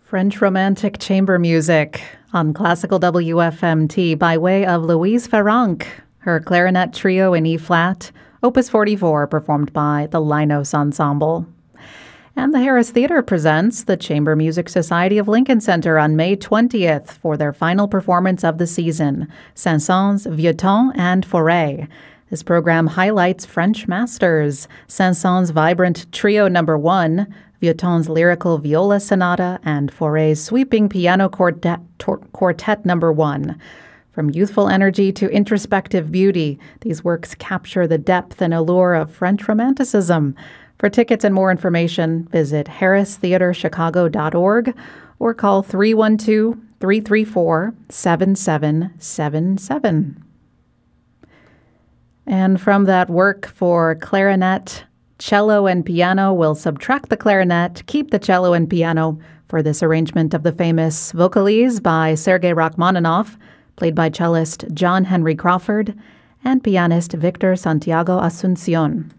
French Romantic chamber music on classical WFMT by way of Louise Farrenc, her clarinet trio in E-flat, Opus 44, performed by the Linos Ensemble. And the Harris Theatre presents the Chamber Music Society of Lincoln Center on May 20th for their final performance of the season, Saint-Saëns, Vieux Temps, and Fauré. This program highlights French masters, Saint-Saëns' vibrant Trio No. 1, Vieux Temps' lyrical viola sonata, and Fauré's sweeping piano quartet No. 1. From youthful energy to introspective beauty, these works capture the depth and allure of French Romanticism. For tickets and more information, visit harristheatrechicago.org or call 312-334-7777. And from that work for clarinet, cello, and piano, we'll subtract the clarinet, keep the cello and piano for this arrangement of the famous Vocalise by Sergei Rachmaninoff, played by cellist John Henry Crawford and pianist Victor Santiago Asuncion.